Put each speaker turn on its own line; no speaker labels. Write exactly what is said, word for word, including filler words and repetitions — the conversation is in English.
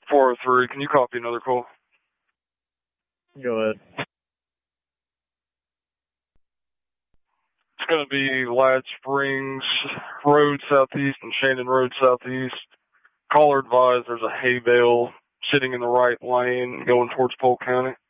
four oh three, can you copy another call?
Go ahead.
It's going to be Ladd Springs Road southeast and Shannon Road southeast. Caller advised there's a hay bale sitting in the right lane going towards Polk County.